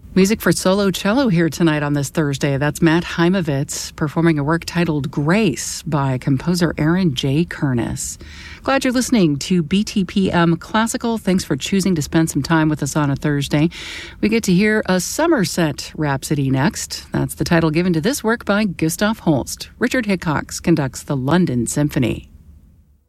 Music for solo cello here tonight on this Thursday. That's Matt Heimovitz performing a work titled Grace by composer Aaron J. Kernis. Glad you're listening to BTPM Classical. Thanks for choosing to spend some time with us on a Thursday. We get to hear a Somerset Rhapsody next. That's the title given to this work by Gustav Holst. Richard Hickox conducts the London Symphony.